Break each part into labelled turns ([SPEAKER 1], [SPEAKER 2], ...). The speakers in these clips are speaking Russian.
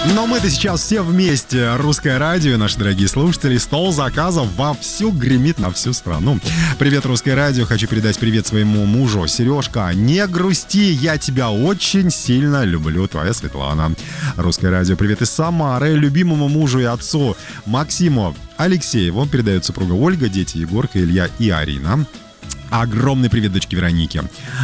[SPEAKER 1] Но мы-то сейчас все вместе. Русское радио, наши дорогие слушатели. Стол заказов вовсю гремит на всю страну. Привет, Русское радио. Хочу передать привет своему мужу. Сережка, не грусти, я тебя очень сильно люблю. Твоя Светлана. Русское радио. Привет из Самары. Любимому мужу и отцу Максиму Алексееву. Передает супруга Ольга, дети Егорка, Илья и Арина. Огромный привет дочке Веронике.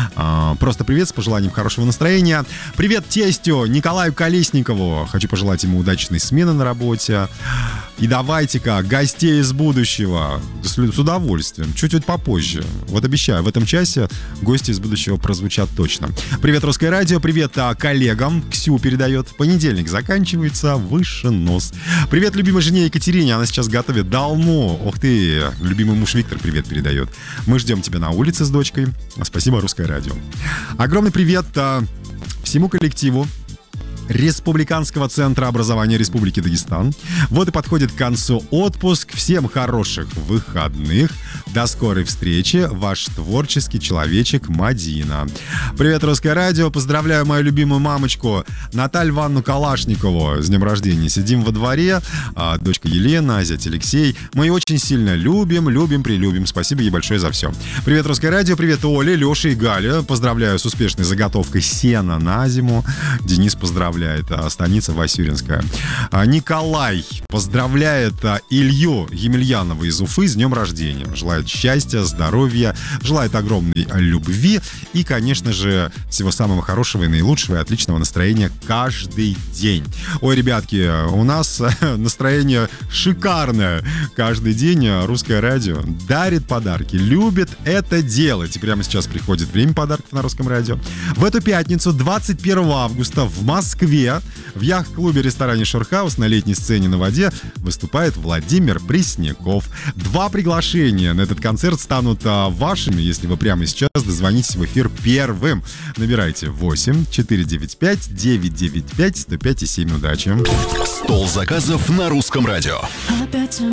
[SPEAKER 1] Просто привет с пожеланием хорошего настроения. Привет тестю Николаю Колесникову. Хочу пожелать ему удачной смены на работе. И давайте-ка гостей из будущего. С удовольствием. Чуть-чуть попозже. Вот обещаю, в этом часе гости из будущего прозвучат точно. Привет, Русское радио. Привет коллегам. Ксю передает. Понедельник заканчивается. Выше нос. Привет любимой жене Екатерине. Она сейчас готовит долму. Ух ты. Любимый муж Виктор привет передает. Мы ждем тебя на улице с дочкой. Спасибо, Русское радио. Огромный привет всему коллективу Республиканского центра образования Республики Дагестан. Вот и подходит к концу отпуск. Всем хороших выходных. До скорой встречи. Ваш творческий человечек Мадина. Привет, Русское радио. Поздравляю мою любимую мамочку Наталью Ивановну Калашникову с днем рождения. Сидим во дворе. Дочка Елена, зять Алексей. Мы ее очень сильно любим. Спасибо ей большое за все. Привет, Русское радио. Привет, Оля, Леша и Галя. Поздравляю с успешной заготовкой сена на зиму. Денис поздравляет. Станица Васюринская. Николай поздравляет Илью Емельянова из Уфы с днем рождения. Желает счастья, здоровья, желает огромной любви и, конечно же, всего самого хорошего и наилучшего и отличного настроения каждый день. Ой, ребятки, у нас настроение шикарное. Каждый день Русское радио дарит подарки, любит это делать. И прямо сейчас приходит время подарков на Русском радио. В эту пятницу, 21 августа, в Москве в яхт-клубе ресторане «Шурхаус» на летней сцене на воде выступает Владимир Пресняков. 2 приглашения на этот концерт станут вашими, если вы прямо сейчас дозвонитесь в эфир первым. Набирайте 8 495 995 105 7. Удачи!
[SPEAKER 2] Стол заказов на Русском радио.